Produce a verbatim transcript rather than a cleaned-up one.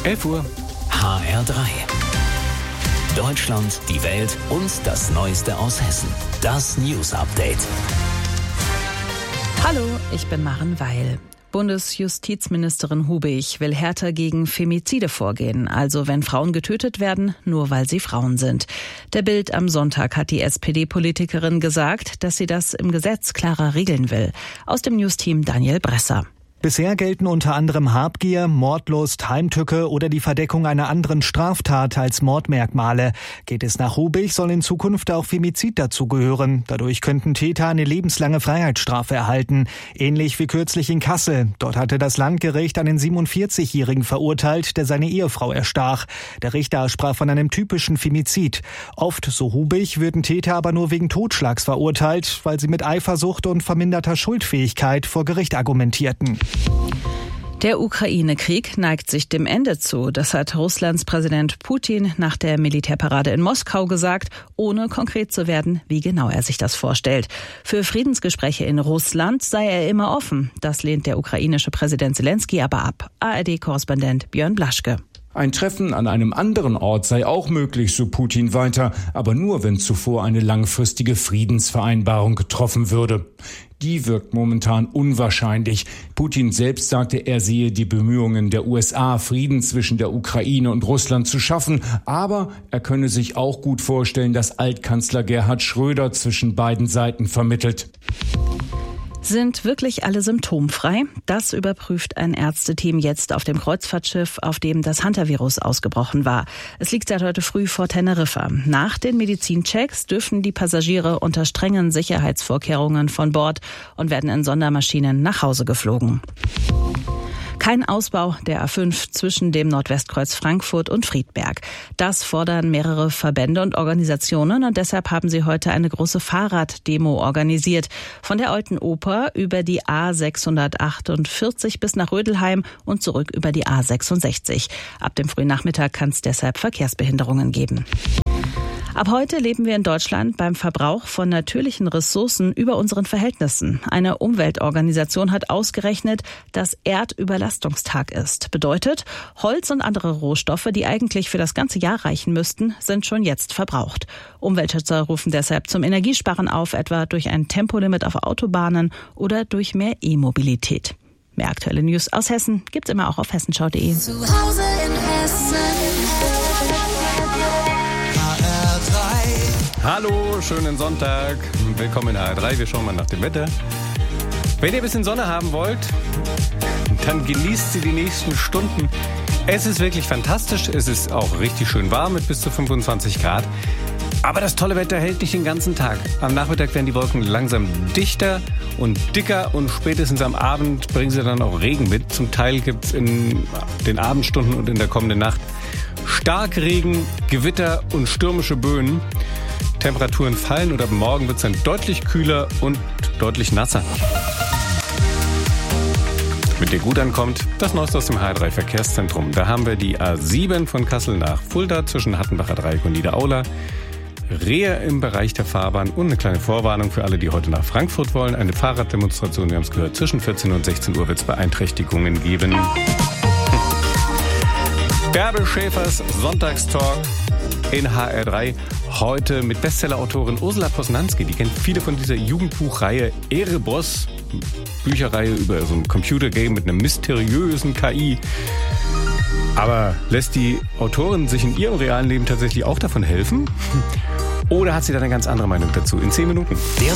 elf Uhr. H R drei. Deutschland, die Welt und das Neueste aus Hessen. Das News Update. Hallo, ich bin Maren Weil. Bundesjustizministerin Hubig will härter gegen Femizide vorgehen, also wenn Frauen getötet werden, nur weil sie Frauen sind. Der Bild am Sonntag hat die S P D-Politikerin gesagt, dass sie das im Gesetz klarer regeln will. Aus dem Newsteam Daniel Bresser. Bisher gelten unter anderem Habgier, Mordlust, Heimtücke oder die Verdeckung einer anderen Straftat als Mordmerkmale. Geht es nach Hubig, soll in Zukunft auch Femizid dazugehören. Dadurch könnten Täter eine lebenslange Freiheitsstrafe erhalten. Ähnlich wie kürzlich in Kassel. Dort hatte das Landgericht einen siebenundvierzigjährigen verurteilt, der seine Ehefrau erstach. Der Richter sprach von einem typischen Femizid. Oft, so Hubig, würden Täter aber nur wegen Totschlags verurteilt, weil sie mit Eifersucht und verminderter Schuldfähigkeit vor Gericht argumentierten. Der Ukraine-Krieg neigt sich dem Ende zu. Das hat Russlands Präsident Putin nach der Militärparade in Moskau gesagt, ohne konkret zu werden, wie genau er sich das vorstellt. Für Friedensgespräche in Russland sei er immer offen. Das lehnt der ukrainische Präsident Zelensky aber ab. A R D-Korrespondent Björn Blaschke. Ein Treffen an einem anderen Ort sei auch möglich, so Putin weiter, aber nur, wenn zuvor eine langfristige Friedensvereinbarung getroffen würde. Die wirkt momentan unwahrscheinlich. Putin selbst sagte, er sehe die Bemühungen der U S A, Frieden zwischen der Ukraine und Russland zu schaffen, aber er könne sich auch gut vorstellen, dass Altkanzler Gerhard Schröder zwischen beiden Seiten vermittelt. Sind wirklich alle symptomfrei? Das überprüft ein Ärzteteam jetzt auf dem Kreuzfahrtschiff, auf dem das Hantavirus ausgebrochen war. Es liegt seit heute früh vor Teneriffa. Nach den Medizinchecks dürfen die Passagiere unter strengen Sicherheitsvorkehrungen von Bord und werden in Sondermaschinen nach Hause geflogen. Kein Ausbau der A fünf zwischen dem Nordwestkreuz Frankfurt und Friedberg. Das fordern mehrere Verbände und Organisationen und deshalb haben sie heute eine große Fahrraddemo organisiert. Von der Alten Oper über die A sechshundertachtundvierzig bis nach Rödelheim und zurück über die A sechsundsechzig. Ab dem frühen Nachmittag kann es deshalb Verkehrsbehinderungen geben. Ab heute leben wir in Deutschland beim Verbrauch von natürlichen Ressourcen über unseren Verhältnissen. Eine Umweltorganisation hat ausgerechnet, dass Erdüberlastungstag ist. Bedeutet, Holz und andere Rohstoffe, die eigentlich für das ganze Jahr reichen müssten, sind schon jetzt verbraucht. Umweltschützer rufen deshalb zum Energiesparen auf, etwa durch ein Tempolimit auf Autobahnen oder durch mehr E-Mobilität. Mehr aktuelle News aus Hessen gibt's immer auch auf hessenschau punkt de. Zu Hause in Hessen. Hallo, schönen Sonntag. Willkommen in H R drei. Wir schauen mal nach dem Wetter. Wenn ihr ein bisschen Sonne haben wollt, dann genießt sie die nächsten Stunden. Es ist wirklich fantastisch. Es ist auch richtig schön warm mit bis zu fünfundzwanzig Grad. Aber das tolle Wetter hält nicht den ganzen Tag. Am Nachmittag werden die Wolken langsam dichter und dicker und spätestens am Abend bringen sie dann auch Regen mit. Zum Teil gibt es in den Abendstunden und in der kommenden Nacht Starkregen, Gewitter und stürmische Böen. Temperaturen fallen und ab morgen wird es dann deutlich kühler und deutlich nasser. Mit dir gut ankommt, das Neueste aus dem H R drei Verkehrszentrum. Da haben wir die A sieben von Kassel nach Fulda zwischen Hattenbacher Dreieck und Niederaula. Rehe im Bereich der Fahrbahn und eine kleine Vorwarnung für alle, die heute nach Frankfurt wollen. Eine Fahrraddemonstration, wir haben es gehört, zwischen vierzehn und sechzehn Uhr wird es Beeinträchtigungen geben. Bärbel Schäfers Sonntagstalk in H R drei. Heute mit Bestseller-Autorin Ursula Posnanski. Die kennt viele von dieser Jugendbuchreihe Erebos. Bücherreihe über so ein Computergame mit einer mysteriösen K I. Aber lässt die Autorin sich in ihrem realen Leben tatsächlich auch davon helfen? Oder hat sie da eine ganz andere Meinung dazu? In zehn Minuten.